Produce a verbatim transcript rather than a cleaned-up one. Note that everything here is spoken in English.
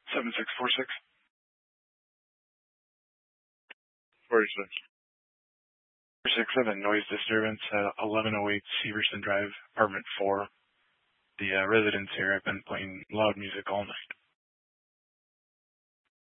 seven six four six. forty-six. Six of a noise disturbance at eleven oh eight Severson Drive, apartment four. The uh, residents here have been playing loud music all night.